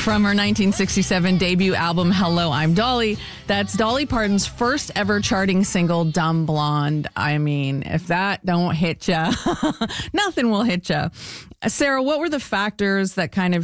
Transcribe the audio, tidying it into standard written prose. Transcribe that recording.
From her 1967 debut album, Hello, I'm Dolly. That's Dolly Parton's first ever charting single, Dumb Blonde. I mean, if that don't hit ya, nothing will hit ya. Sarah, what were the factors that kind of